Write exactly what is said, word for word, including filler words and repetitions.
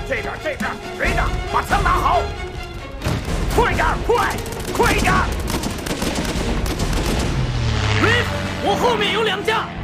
这边这边，追着，把枪拿好！快点，快，快点！ 喂，我后面有两架。